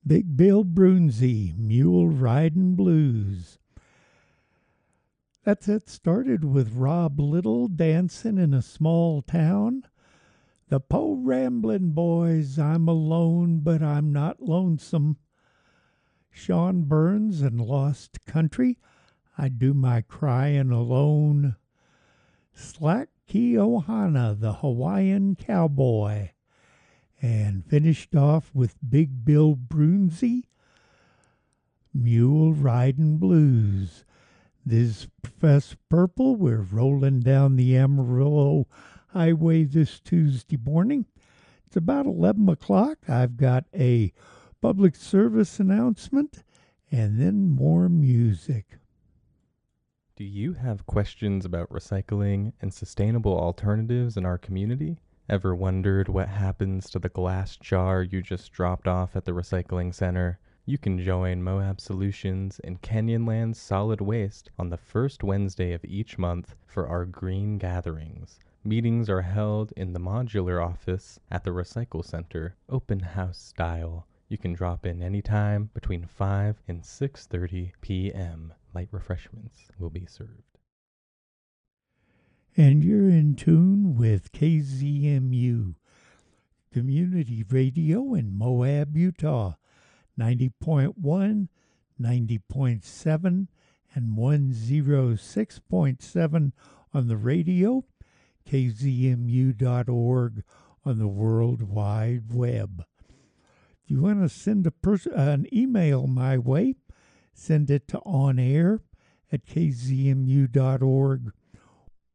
Big Bill Broonzy, Mule Riding Blues. It started with Rob Little dancing in a small town. The Po Ramblin' Boys, I'm alone, but I'm not lonesome. Sean Burns and Lost Country, I do my crying alone. Slack Key Ohana, the Hawaiian Cowboy. And finished off with Big Bill Broonzy, Mule Riding Blues. This is Professor Purple. We're rolling down the Amarillo Highway this Tuesday morning. It's about 11 o'clock. I've got a public service announcement and then more music. Do you have questions about recycling and sustainable alternatives in our community? Ever wondered what happens to the glass jar you just dropped off at the recycling center? You can join Moab Solutions and Canyonland's Solid Waste on the first Wednesday of each month for our green gatherings. Meetings are held in the modular office at the Recycle Center, open house style. You can drop in anytime between 5 and 6:30 p.m. Light refreshments will be served. And you're in tune with KZMU, Community Radio in Moab, Utah, 90.1, 90.7, and 106.7 on the radio, kzmu.org on the World Wide Web. If you want to send an email my way, send it to onair@kzmu.org